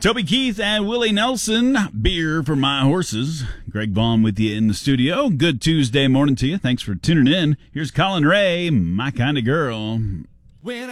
Toby Keith and Willie Nelson, Beer for My Horses. Greg Vaughn with you in the studio. Good Tuesday morning to you. Thanks for tuning in. Here's Colin Ray, My Kind of Girl. When